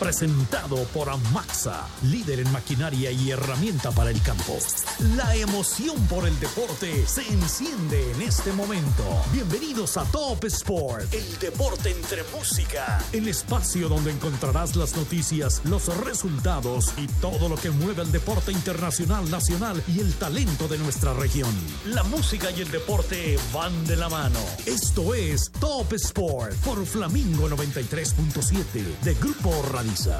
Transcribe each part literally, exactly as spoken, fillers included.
Presentado por Amaxa, líder en maquinaria y herramienta para el campo. La emoción por el deporte se enciende en este momento. Bienvenidos a Top Sport, el deporte entre música. El espacio donde encontrarás las noticias, los resultados y todo lo que mueve el deporte internacional, nacional y el talento de nuestra región. La música y el deporte van de la mano. Esto es Top Sport por Flamingo noventa y tres punto siete de Grupo Radiza.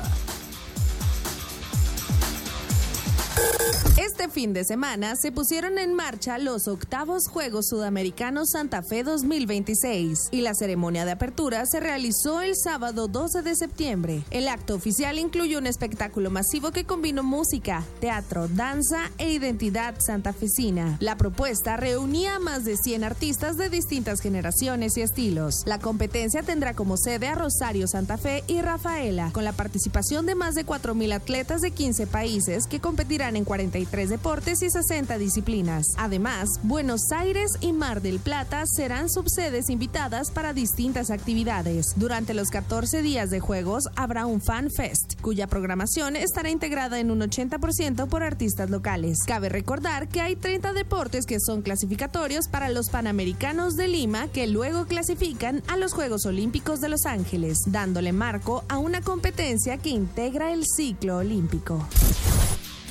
Este fin de semana se pusieron en marcha los octavos Juegos Sudamericanos Santa Fe dos mil veintiséis y la ceremonia de apertura se realizó el sábado doce de septiembre. El acto oficial incluyó un espectáculo masivo que combinó música, teatro, danza e identidad santafesina. La propuesta reunía a más de cien artistas de distintas generaciones y estilos. La competencia tendrá como sede a Rosario Santa Fe y Rafaela, con la participación de más de cuatro mil atletas de quince países que competirán en cuarenta y tres deportes y sesenta disciplinas. Además, Buenos Aires y Mar del Plata serán subsedes invitadas para distintas actividades. Durante los catorce días de juegos habrá un Fan Fest, cuya programación estará integrada en un ochenta por ciento por artistas locales. Cabe recordar que hay treinta deportes que son clasificatorios para los Panamericanos de Lima, que luego clasifican a los Juegos Olímpicos de Los Ángeles, dándole marco a una competencia que integra el ciclo olímpico.